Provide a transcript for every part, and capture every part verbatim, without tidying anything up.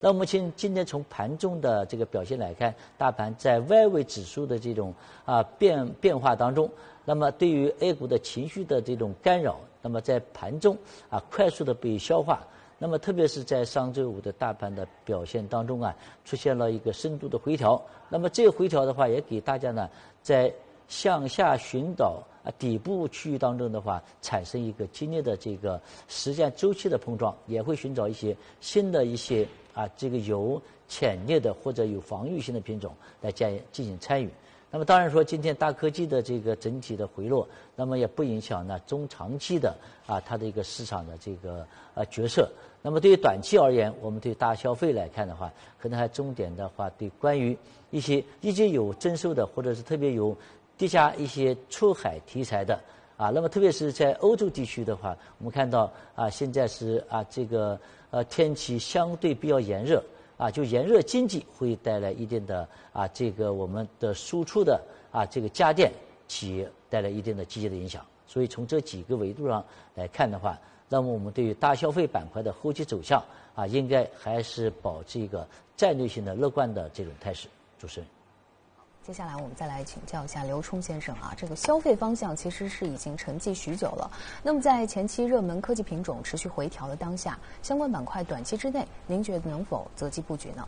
那我们今今天从盘中的这个表现来看，大盘在外围指数的这种啊变变化当中，那么对于 A 股的情绪的这种干扰，那么在盘中啊快速的被消化。那么特别是在上周五的大盘的表现当中啊，出现了一个深度的回调。那么这个回调的话，也给大家呢在向下寻找啊底部区域当中的话，产生一个激烈的这个时间周期的碰撞，也会寻找一些新的一些啊这个有潜力的或者有防御性的品种来加进行参与。那么当然说，今天大科技的这个整体的回落，那么也不影响呢中长期的啊它的一个市场的这个呃角色。那么对于短期而言，我们对大消费来看的话，可能还重点的话，对关于一些一直有增收的，或者是特别有低价一些出海题材的啊，那么特别是在欧洲地区的话，我们看到啊现在是啊这个呃天气相对比较炎热。啊，就炎热经济会带来一定的啊，这个我们的输出的啊，这个家电企业带来一定的积极的影响。所以从这几个维度上来看的话，那么我们对于大消费板块的后期走向啊，应该还是保持一个战略性的乐观的这种态势。主持人。 接下来我们再来请教一下刘冲先生啊，这个消费方向其实是已经沉寂许久了。那么在前期热门科技品种持续回调的当下，相关板块短期之内，您觉得能否择机布局呢？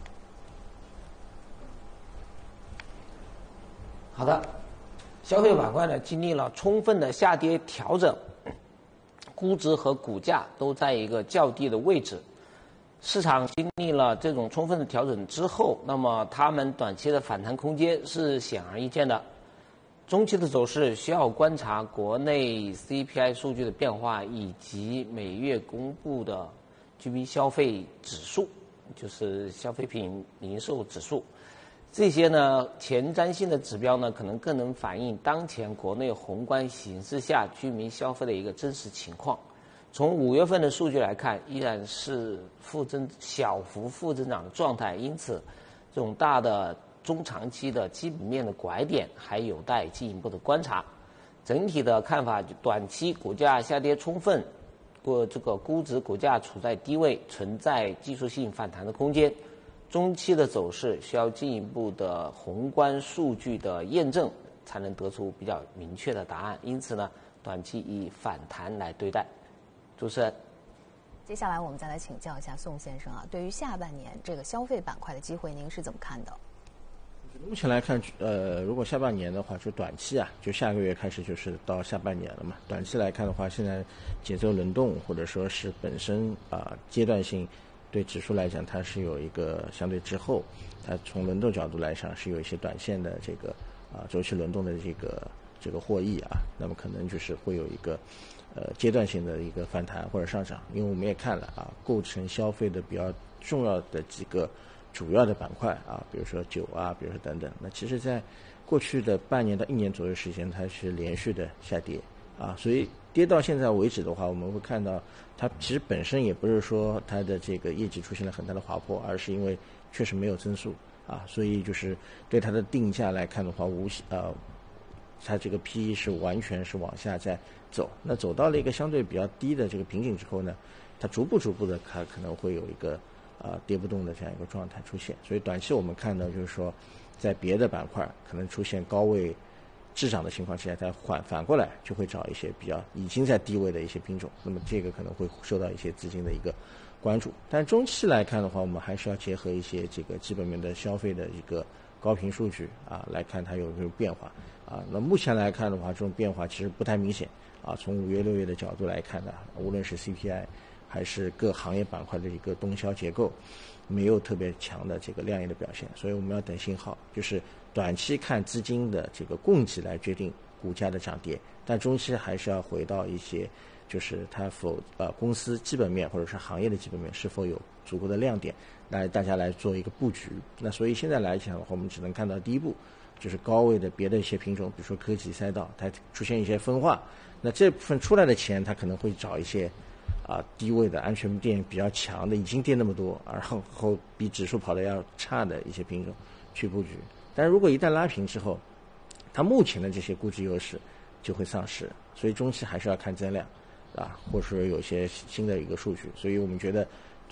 好的，消费板块呢经历了充分的下跌调整，估值和股价都在一个较低的位置。市场经历了这种充分的调整之后，那么它们短期的反弹空间是显而易见的。中期的走势需要观察国内 C P I 数据的变化，以及每月公布的居民消费指数，就是消费品零售指数。这些呢前瞻性的指标呢，可能更能反映当前国内宏观形势下居民消费的一个真实情况。从五月份的数据来看，依然是负增小幅负增长的状态，因此这种大的中长期的基本面的拐点还有待进一步的观察。整体的看法，短期股价下跌充分，过这个估值股价处在低位，存在技术性反弹的空间。中期的走势需要进一步的宏观数据的验证，才能得出比较明确的答案。因此呢，短期以反弹来对待。主持人， 接下来我们再来请教一下宋先生啊，对于下半年这个消费板块的机会，您是怎么看的？ 目前来看，呃，如果下半年的话，就短期啊，就下个月开始就是到下半年了嘛。短期来看的话，现在节奏轮动，或者说是本身啊、呃、阶段性，对指数来讲，它是有一个相对滞后，它从轮动角度来讲是有一些短线的这个啊、呃、周期轮动的这个这个获益啊，那么可能就是会有一个。呃，阶段性的一个反弹或者上涨，因为我们也看了啊，构成消费的比较重要的几个主要的板块啊，比如说酒啊，比如说等等。那其实，在过去的半年到一年左右时间，它是连续的下跌啊，所以跌到现在为止的话，我们会看到它其实本身也不是说它的这个业绩出现了很大的滑坡，而是因为确实没有增速啊，所以就是对它的定价来看的话，无呃。它这个 P E 是完全是往下在走，那走到了一个相对比较低的这个瓶颈之后呢，它逐步逐步的它可能会有一个呃跌不动的这样一个状态出现。所以短期我们看到就是说，在别的板块可能出现高位滞涨的情况之下，它反反过来就会找一些比较已经在低位的一些品种，那么这个可能会受到一些资金的一个关注。但中期来看的话，我们还是要结合一些这个基本面的消费的一个高频数据啊来看它有没有变化。啊，那目前来看的话，这种变化其实不太明显啊。从五月、六月的角度来看呢，无论是 C P I 还是各行业板块的一个冬销结构，没有特别强的这个亮眼的表现，所以我们要等信号，就是短期看资金的这个供给来决定股价的涨跌，但中期还是要回到一些，就是它否呃公司基本面或者是行业的基本面是否有足够的亮点，来大家来做一个布局。那所以现在来讲的话，我们只能看到第一步。就是高位的别的一些品种，比如说科技赛道，它出现一些分化，那这部分出来的钱，它可能会找一些啊、呃、低位的安全垫比较强的，已经跌那么多，然后后比指数跑得要差的一些品种去布局。但如果一旦拉平之后，它目前的这些估值优势就会丧失，所以中期还是要看增量啊，或者说有些新的一个数据。所以我们觉得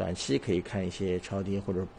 短期可以看一些超跌或者